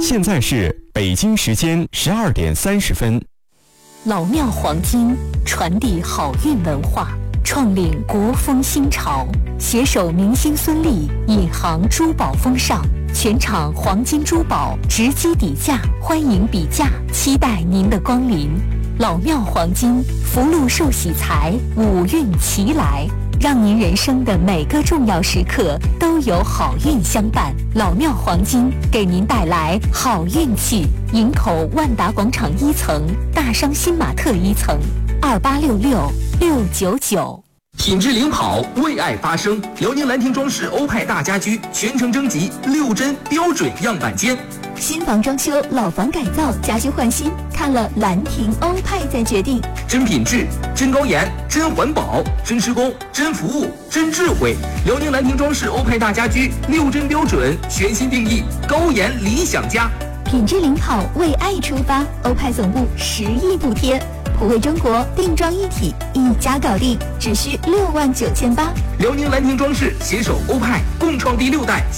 现在是北京时间12点30分。 老庙黄金传递好运文化，创领国风新潮，携手明星孙俪引航珠宝风尚，全场黄金珠宝直击底价，欢迎比价，期待您的光临。老庙黄金，福禄寿喜财，五运齐来，让您人生的每个重要时刻都有好运相伴。老庙黄金给您带来好运气。营口万达广场1层，大商新玛特1层，2866-699。 品质领跑，为爱发声。辽宁兰亭装饰欧派大家居全程征集6针标准样板间。 新房装修、老房改造、家居换新，看了兰亭欧派再决定。 真品质、真高颜、真环保、真施工、真服务、真智慧。辽宁兰亭装饰欧派大家居6针标准全新定义，高颜理想家。 品质领跑，为爱出发。欧派总部10亿补贴，普惠中国，定妆一体，一家搞定，只需69800。 辽宁兰亭装饰携手欧派，共创第6代